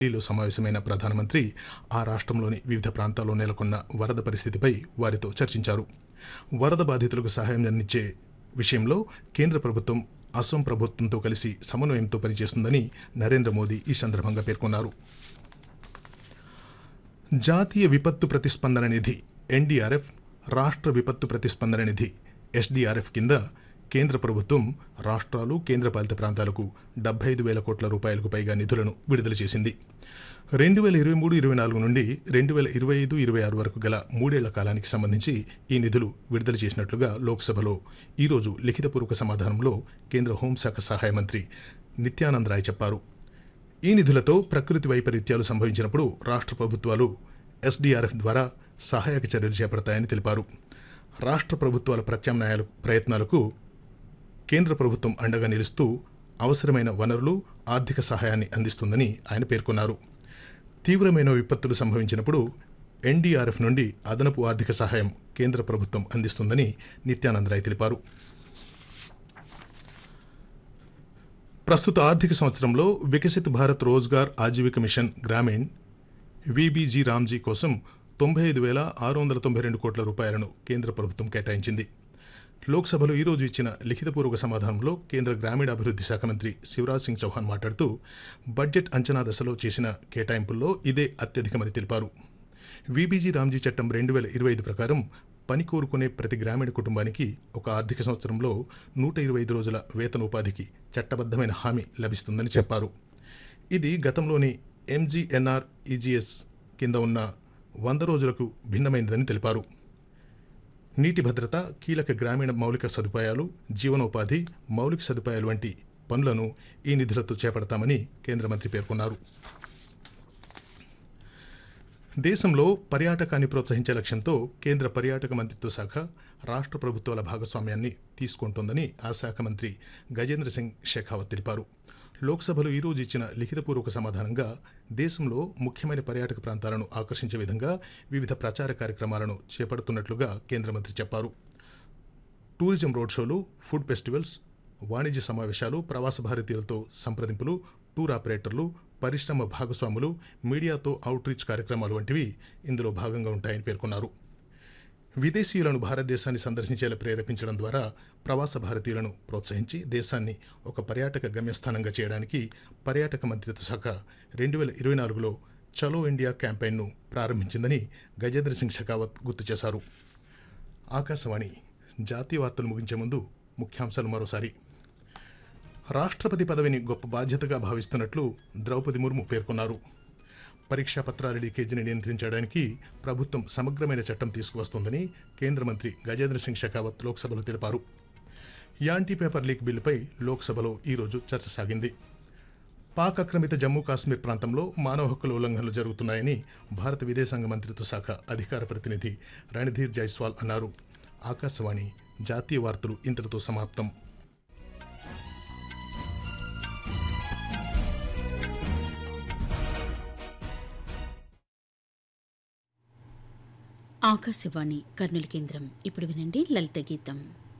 ఢిల్లీలో సమావేశమైన ప్రధానమంత్రి ఆ రాష్ట్రంలోని వివిధ ప్రాంతాల్లో నెలకొన్న వరద పరిస్థితిపై వారితో చర్చించారు. వరద బాధితులకు సహాయం అందించే విషయంలో కేంద్ర ప్రభుత్వం అసోం ప్రభుత్వంతో కలిసి సమన్వయంతో పనిచేస్తుందని నరేంద్ర మోదీ ఈ సందర్భంగా పేర్కొన్నారు. జాతీయ విపత్తు ప్రతిస్పందన నిధి ఎన్డీఆర్ఎఫ్, రాష్ట్ర విపత్తు ప్రతిస్పందన నిధి ఎస్డీఆర్ఎఫ్ కింద కేంద్ర ప్రభుత్వం రాష్ట్రాలు, కేంద్రపాలిత ప్రాంతాలకు 75,000 కోట్ల రూపాయలకు పైగా నిధులను విడుదల చేసింది. 2023-24 నుండి 2025-26 వరకు గల 3 ఏళ్ల కాలానికి సంబంధించి ఈ నిధులు విడుదల చేసినట్లుగా లోక్సభలో ఈరోజు లిఖితపూర్వక సమాధానంలో కేంద్ర హోంశాఖ సహాయ మంత్రి నిత్యానంద్ రాయ్ చెప్పారు. ఈ నిధులతో ప్రకృతి వైపరీత్యాలు సంభవించినప్పుడు రాష్ట్ర ప్రభుత్వాలు ఎస్డీఆర్ఎఫ్ ద్వారా సహాయక చర్యలు చేపడతాయని తెలిపారు. రాష్ట్ర ప్రభుత్వాల ప్రత్యామ్నాయ ప్రయత్నాలకు కేంద్ర ప్రభుత్వం అండగా నిలుస్తూ అవసరమైన వనరులు, ఆర్థిక సహాయాన్ని అందిస్తుందని ఆయన పేర్కొన్నారు. తీవ్రమైన విపత్తులు సంభవించినప్పుడు ఎన్డీఆర్ఎఫ్ నుండి అదనపు ఆర్థిక సహాయం కేంద్ర ప్రభుత్వం అందిస్తుందని నిత్యానంద్ రాయ్ తెలిపారు. ప్రస్తుత ఆర్థిక సంవత్సరంలో వికసిత్ భారత్ రోజ్గార్ ఆజీవిక మిషన్ గ్రామీణ్ వీబీజీ రామ్జీ కోసం 95,692 కోట్ల రూపాయలను కేంద్ర ప్రభుత్వం కేటాయించింది. లోక్సభలో ఈరోజు ఇచ్చిన లిఖితపూర్వక సమాధానంలో కేంద్ర గ్రామీణాభివృద్ధి శాఖ మంత్రి శివరాజ్ సింగ్ చౌహాన్ మాట్లాడుతూ బడ్జెట్ అంచనా దశలో చేసిన కేటాయింపుల్లో ఇదే అత్యధికమని తెలిపారు. వీబీజీ రామ్జీ చట్టం 2025 ప్రకారం పని కోరుకునే ప్రతి గ్రామీణ కుటుంబానికి ఒక ఆర్థిక సంవత్సరంలో 125 రోజుల వేతనోపాధికి చట్టబద్ధమైన హామీ లభిస్తుందని చెప్పారు. ఇది గతంలోని ఎంజీఎన్ఆర్ఈజీఎస్ కింద ఉన్న 100 రోజులకు భిన్నమైనదని తెలిపారు. నీటి భద్రత, కీలక గ్రామీణ మౌలిక సదుపాయాలు, జీవనోపాధి, మౌలిక సదుపాయాలు వంటి పనులను ఈ నిధులతో చేపడతామని కేంద్ర మంత్రి పేర్కొన్నారు. దేశంలో పర్యాటకాన్ని ప్రోత్సహించే లక్ష్యంతో కేంద్ర పర్యాటక మంత్రిత్వ శాఖ రాష్ట్ర ప్రభుత్వాల భాగస్వామ్యాన్ని తీసుకుంటోందని ఆ శాఖ మంత్రి గజేంద్ర సింగ్ షెకావత్ తెలిపారు. లోక్సభలో ఈరోజు ఇచ్చిన లిఖితపూర్వక సమాధానంగా దేశంలో ముఖ్యమైన పర్యాటక ప్రాంతాలను ఆకర్షించే విధంగా వివిధ ప్రచార కార్యక్రమాలను చేపడుతున్నట్లుగా కేంద్ర మంత్రి చెప్పారు. టూరిజం రోడ్ షోలు, ఫుడ్ ఫెస్టివల్స్, వాణిజ్య సమావేశాలు, ప్రవాస భారతీయులతో సంప్రదింపులు, టూర్ ఆపరేటర్లు, పరిశ్రమ భాగస్వాములు, మీడియాతో అవుట్రీచ్ కార్యక్రమాలు వంటివి ఇందులో భాగంగా ఉంటాయని పేర్కొన్నారు. విదేశీయులను భారతదేశాన్ని సందర్శించేలా ప్రేరేపించడం ద్వారా ప్రవాస భారతీయులను ప్రోత్సహించి దేశాన్ని ఒక పర్యాటక గమ్యస్థానంగా చేయడానికి పర్యాటక మంత్రిత్వ శాఖ 2024లో చలో ఇండియా క్యాంపెయిన్ను ప్రారంభించిందని గజేంద్ర సింగ్ షెకావత్ గుర్తు చేశారు. ఆకాశవాణి జాతీయ వార్తలు ముగించే ముందు ముఖ్యాంశాలు మరోసారి. రాష్ట్రపతి పదవిని గొప్ప బాధ్యతగా భావిస్తున్నట్లు ద్రౌపది ముర్ము పేర్కొన్నారు. పరీక్షా పత్రాల లీకేజీని నియంత్రించడానికి ప్రభుత్వం సమగ్రమైన చట్టం తీసుకువస్తోందని కేంద్ర మంత్రి గజేంద్ర సింగ్ షెకావత్ లోక్సభలో తెలిపారు. యాంటీ పేపర్ లీక్ బిల్లుపై లోక్సభలో ఈరోజు చర్చ సాగింది. పాక్ ఆక్రమిత జమ్మూ కాశ్మీర్ ప్రాంతంలో మానవ హక్కుల ఉల్లంఘనలు జరుగుతున్నాయని భారత విదేశాంగ మంత్రిత్వ శాఖ అధికార ప్రతినిధి రణధీర్ జైస్వాల్ అన్నారు. ఆకాశవాణి జాతీయ వార్తలు ఇంతటితో సమాప్తం. ఆకాశవాణి కర్నూలు కేంద్రం. ఇప్పుడు వినండి లలిత గీతం.